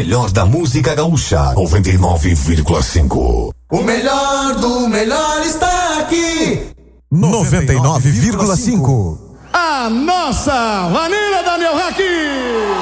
melhor da música gaúcha. 99,5. O melhor do melhor está aqui. 99,5. A nossa Vanilla Daniel Hack.